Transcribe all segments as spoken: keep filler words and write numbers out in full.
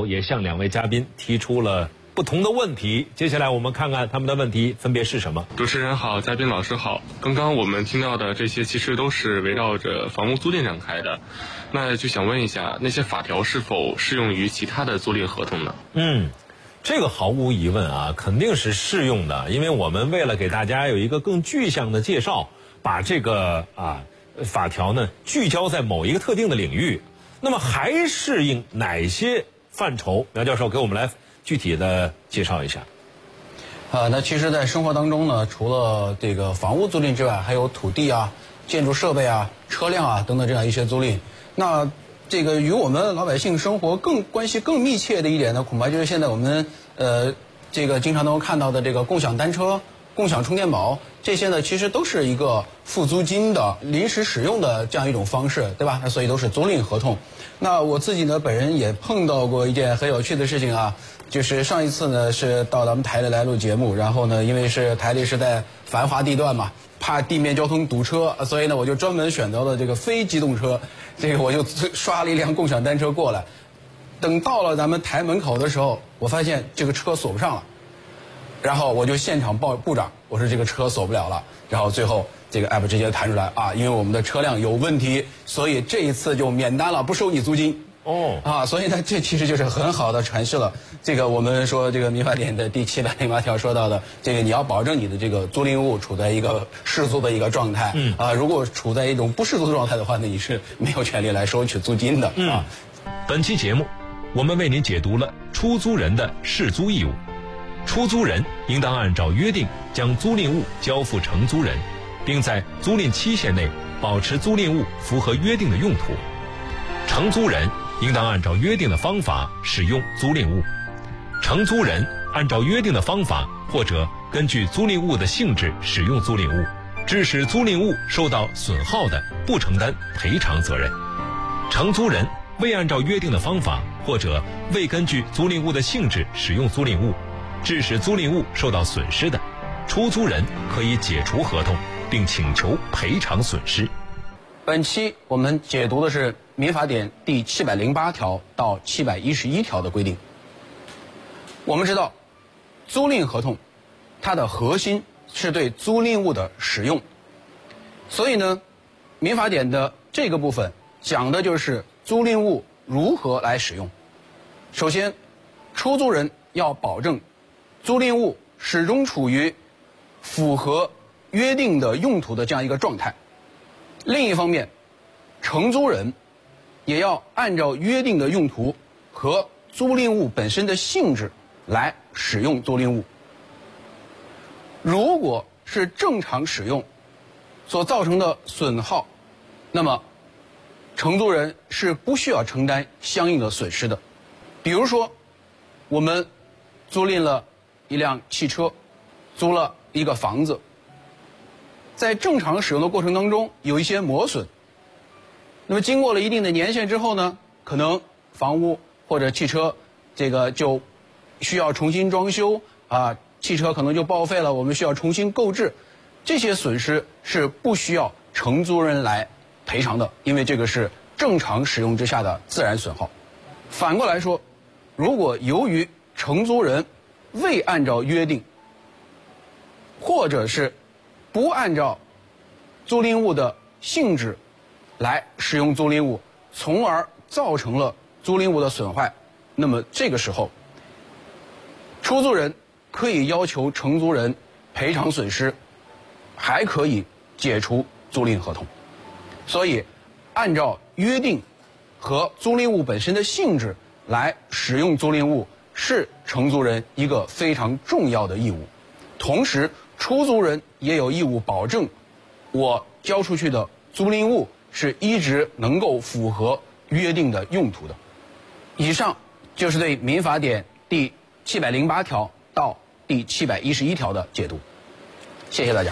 友也向两位嘉宾提出了不同的问题，接下来我们看看他们的问题分别是什么。 主持人好，嘉宾老师好。刚刚我们听到的这些其实都是围绕着房屋租赁展开的，那就想问一下，那些法条是否适用于其他的租赁合同呢？ 嗯，这个毫无疑问啊，肯定是适用的，因为我们为了给大家有一个更具象的介绍，把这个啊法条呢聚焦在某一个特定的领域。那么还适应哪些范畴？苗教授给我们来具体的介绍一下。 啊，那其实，在生活当中呢，除了这个房屋租赁之外，还有土地啊、建筑设备啊、车辆啊等等这样一些租赁。那这个与我们老百姓生活更关系更密切的一点呢，恐怕就是现在我们呃这个经常能够看到的这个共享单车、共享充电宝，这些呢其实都是一个付租金的临时使用的这样一种方式，对吧？那所以都是租赁合同。那我自己呢，本人也碰到过一件很有趣的事情啊，就是上一次呢是到咱们台里来录节目，然后呢因为是台里是在繁华地段嘛，怕地面交通堵车，所以呢我就专门选择了这个非机动车，这个我就刷了一辆共享单车过来。等到了咱们台门口的时候，我发现这个车锁不上了，然后我就现场报部长，我说这个车锁不了了，然后最后这个 app 直接弹出来啊，因为我们的车辆有问题，所以这一次就免单了，不收你租金。 哦， 啊，所以呢，这其实就是很好的阐释了这个我们说这个民法典的第七百零八条说到的，这个你要保证你的这个租赁物处在一个适租的一个状态。嗯啊，如果处在一种不适租的状态的话呢，你是没有权利来收取租金的。嗯、啊。 本期节目，我们为您解读了出租人的适租义务。出租人应当按照约定将租赁物交付承租人，并在租赁期限内保持租赁物符合约定的用途。承租人应当按照约定的方法使用租赁物，承租人按照约定的方法或者根据租赁物的性质使用租赁物，致使租赁物受到损耗的，不承担赔偿责任。承租人未按照约定的方法或者未根据租赁物的性质使用租赁物，致使租赁物受到损失的，出租人可以解除合同并请求赔偿损失。 本期我们解读的是民法典第七百零八条到七百一十一条的规定。我们知道，租赁合同它的核心是对租赁物的使用，所以呢，民法典的这个部分讲的就是租赁物如何来使用。首先，出租人要保证租赁物始终处于符合约定的用途的这样一个状态。另一方面，承租人也要按照约定的用途和租赁物本身的性质来使用租赁物。如果是正常使用所造成的损耗，那么承租人是不需要承担相应的损失的。比如说，我们租赁了一辆汽车，租了一个房子，在正常使用的过程当中有一些磨损，那么经过了一定的年限之后呢，可能房屋或者汽车这个就需要重新装修啊，汽车可能就报废了，我们需要重新购置，这些损失是不需要承租人来赔偿的，因为这个是正常使用之下的自然损耗。反过来说，如果由于承租人未按照约定，或者是不按照租赁物的性质来使用租赁物，从而造成了租赁物的损坏，那么这个时候，出租人可以要求承租人赔偿损失，还可以解除租赁合同。所以，按照约定和租赁物本身的性质来使用租赁物，是承租人一个非常重要的义务。同时，出租人也有义务保证我交出去的租赁物是一直能够符合约定的用途的。以上就是对民法典第七百零八条到第七百一十一条的解读。谢谢大家。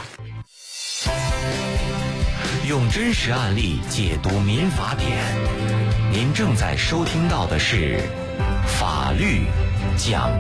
用真实案例解读民法典，您正在收听到的是法律讲